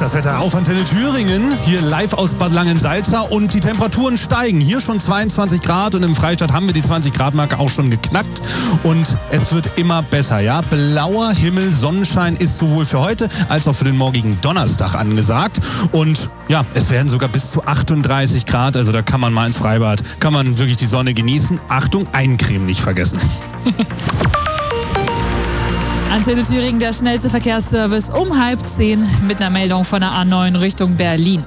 das Wetter auf Antenne Thüringen, hier live aus Bad Langensalza und die Temperaturen steigen. Hier schon 22 Grad und im Freistaat haben wir die 20-Grad-Marke auch schon geknackt und es wird immer besser, ja. Blauer Himmel, Sonnenschein ist sowohl für heute als auch für den morgigen Donnerstag angesagt und ja, es werden sogar bis zu 38 Grad, also da kann man mal ins Freibad, kann man wirklich die Sonne genießen. Achtung, Eincremen nicht vergessen. Antenne Thüringen, der schnellste Verkehrsservice um 9:30 mit einer Meldung von der A9 Richtung Berlin.